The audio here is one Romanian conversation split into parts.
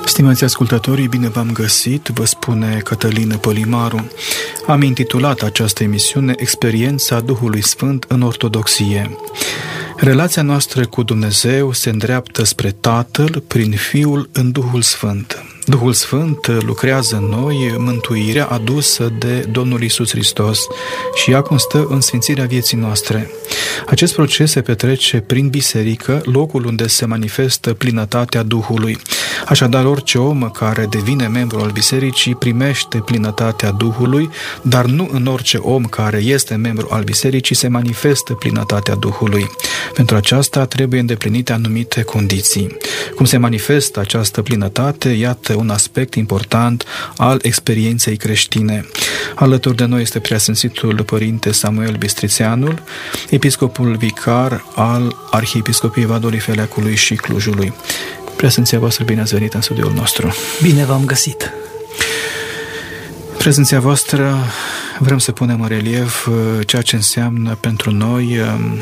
Stimați ascultătorii, bine v-am găsit, vă spune Cătălin Pălimaru. Am intitulat această emisiune Experiența Duhului Sfânt în Ortodoxie. Relația noastră cu Dumnezeu se îndreaptă spre Tatăl prin Fiul în Duhul Sfânt. Duhul Sfânt lucrează în noi mântuirea adusă de Domnul Iisus Hristos și ea constă în sfințirea vieții noastre. Acest proces se petrece prin biserică, locul unde se manifestă plinătatea Duhului. Așadar, orice om care devine membru al bisericii primește plinătatea Duhului, dar nu în orice om care este membru al bisericii se manifestă plinătatea Duhului. Pentru aceasta trebuie îndeplinite anumite condiții. Cum se manifestă această plinătate, iată un aspect important al experienței creștine. Alături de noi este Preasfințitul Părinte Samuel Bistrițeanul, episcopul vicar al Arhiepiscopiei Vadului Feleacului și Clujului. Preasfinția voastră, bine ați venit în studiul nostru. Bine v-am găsit. Prezența voastră, vrem să punem în relief ceea ce înseamnă pentru noi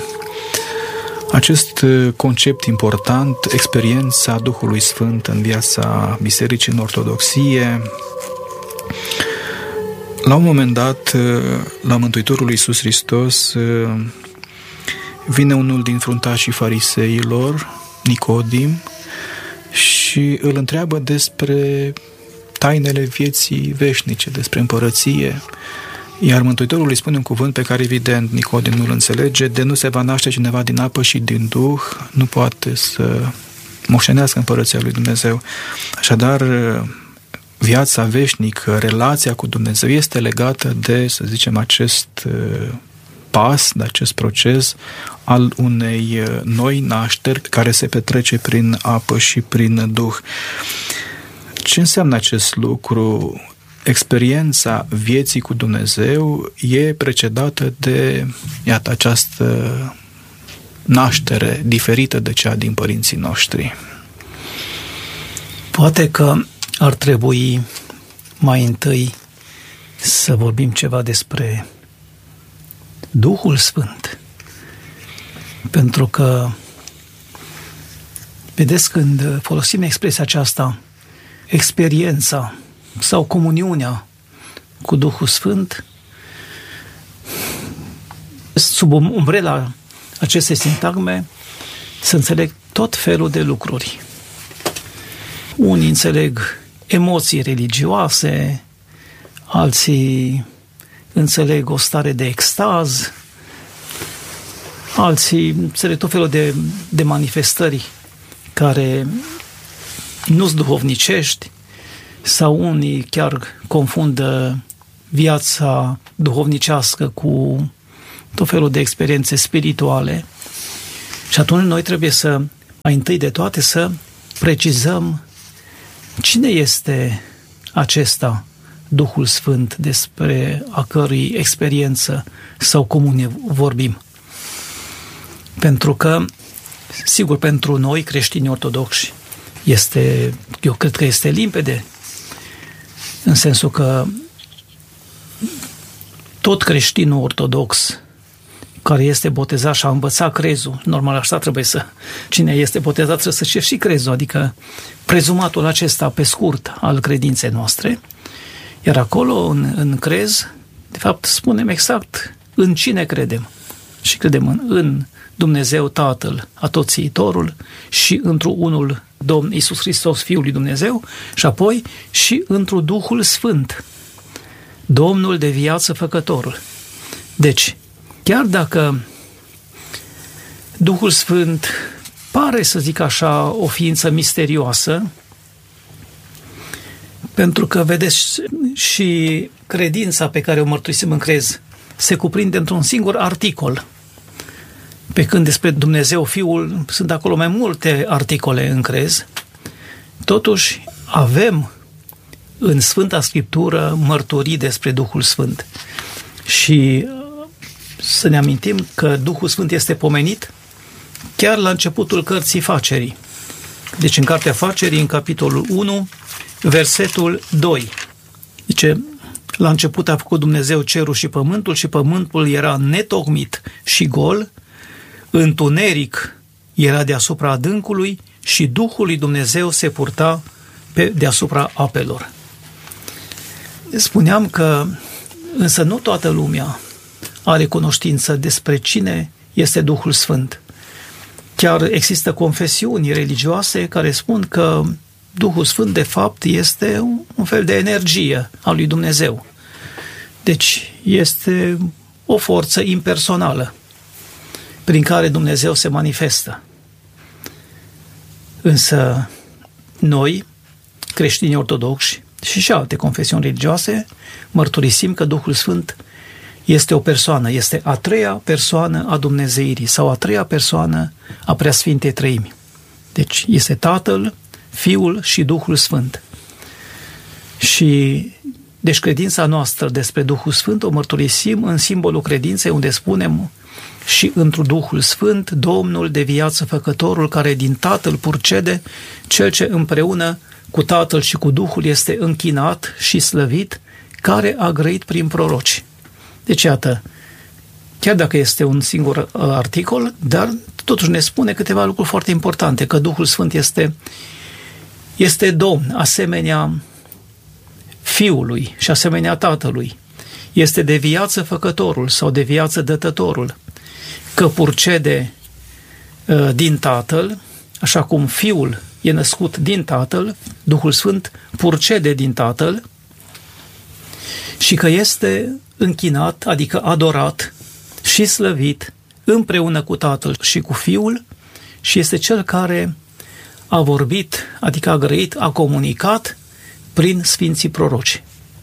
acest concept important, experiența Duhului Sfânt în viața bisericii în ortodoxie. La un moment dat, la Mântuitorul Iisus Hristos, vine unul din fruntașii fariseilor, Nicodim, și îl întreabă despre tainele vieții veșnice, despre împărăție. Iar Mântuitorul îi spune un cuvânt pe care, evident, Nicodim nu-l înțelege: de nu se va naște cineva din apă și din Duh, nu poate să moștenească împărăția lui Dumnezeu. Așadar, viața veșnică, relația cu Dumnezeu este legată de, să zicem, acest pas, de acest proces al unei noi nașteri care se petrece prin apă și prin Duh. Ce înseamnă acest lucru? Experiența vieții cu Dumnezeu e precedată de, iată, această naștere diferită de cea din părinții noștri. Poate că ar trebui mai întâi să vorbim ceva despre Duhul Sfânt. Pentru că, vedeți, când folosim expresia aceasta, experiența sau comuniunea cu Duhul Sfânt, sub umbrela acestei sintagme se înțeleg tot felul de lucruri. Unii înțeleg emoții religioase, alții înțeleg o stare de extaz, alții înțeleg tot felul de manifestări care nu-s duhovnicești, sau unii chiar confundă viața duhovnicească cu tot felul de experiențe spirituale. Și atunci noi trebuie să, mai întâi de toate, să precizăm cine este acesta Duhul Sfânt despre a cărui experiență sau comunie vorbim. Pentru că, sigur, pentru noi creștini ortodoxi eu cred că este limpede, în sensul că tot creștinul ortodox care este botezat și a învățat crezul, normal așa trebuie să, cine este botezat trebuie să știe și crezul, adică prezumatul acesta pe scurt al credinței noastre, iar acolo în crez, de fapt, spunem exact în cine credem. Și credem în Dumnezeu Tatăl Atotțiitorul și într-un unul Domn Iisus Hristos, Fiul lui Dumnezeu, și apoi și într-un Duhul Sfânt, Domnul de viață făcătorul. Deci, chiar dacă Duhul Sfânt pare, să zic așa, o ființă misterioasă, pentru că, vedeți, și credința pe care o mărturisim în crez se cuprinde într-un singur articol, pe când despre Dumnezeu Fiul sunt acolo mai multe articole în crez. Totuși avem în Sfânta Scriptură mărturii despre Duhul Sfânt. Și să ne amintim că Duhul Sfânt este pomenit chiar la începutul cărții Facerii. Deci în Cartea Facerii, în capitolul 1, versetul 2. Zice: la început a făcut Dumnezeu cerul și pământul era netocmit și gol, întuneric era deasupra adâncului și Duhul lui Dumnezeu se purta pe deasupra apelor. Spuneam că însă nu toată lumea are cunoștință despre cine este Duhul Sfânt. Chiar există confesiuni religioase care spun că Duhul Sfânt de fapt este un fel de energie a lui Dumnezeu. Deci este o forță impersonală prin care Dumnezeu se manifestă. Însă noi, creștini ortodoxi și alte confesiuni religioase, mărturisim că Duhul Sfânt este o persoană, este a treia persoană a Dumnezeirii sau a treia persoană a Preasfintei Treimi. Deci este Tatăl, Fiul și Duhul Sfânt. Și deci credința noastră despre Duhul Sfânt o mărturisim în simbolul credinței, unde spunem și întru Duhul Sfânt, Domnul de viață făcătorul, care din Tatăl purcede, cel ce împreună cu Tatăl și cu Duhul este închinat și slăvit, care a grăit prin proroci. Deci, iată, chiar dacă este un singur articol, dar totuși ne spune câteva lucruri foarte importante, că Duhul Sfânt este Domn, asemenea Fiului și asemenea Tatălui. Este de viață făcătorul sau de viață dătătorul, că purcede din Tatăl, așa cum Fiul e născut din Tatăl, Duhul Sfânt purcede din Tatăl, și că este închinat, adică adorat și slăvit împreună cu Tatăl și cu Fiul, și este cel care a vorbit, adică a grăit, a comunicat prin Sfinții Proroci.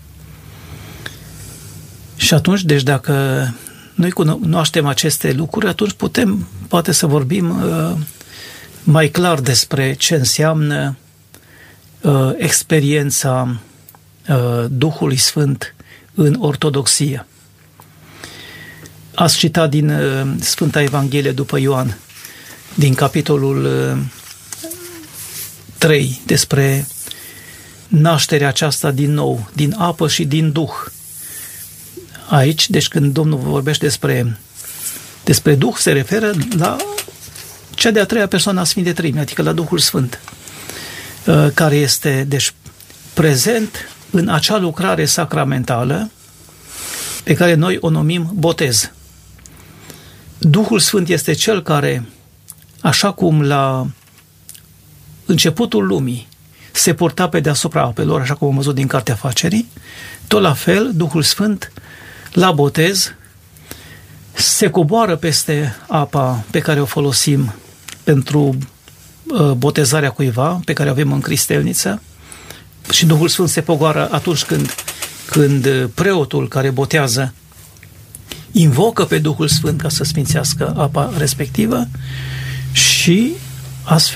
Și atunci, deci dacă noi cunoaștem aceste lucruri, atunci putem poate să vorbim mai clar despre ce înseamnă experiența Duhului Sfânt în ortodoxie. Ați citat din Sfânta Evanghelie după Ioan, din capitolul 3, despre nașterea aceasta din nou, din apă și din Duh. Aici, deci când Domnul vorbește despre Duh, se referă la cea de-a treia persoană a Sfintei Treimi, adică la Duhul Sfânt, care este, deci, prezent în acea lucrare sacramentală pe care noi o numim botez. Duhul Sfânt este cel care, așa cum la începutul lumii se purta pe deasupra apelor, așa cum am văzut din Cartea Facerii, tot la fel, Duhul Sfânt, la botez, se coboară peste apa pe care o folosim pentru botezarea cuiva, pe care o avem în cristelniță, și Duhul Sfânt se pogoară atunci când preotul care botează invocă pe Duhul Sfânt ca să sfințească apa respectivă, și astfel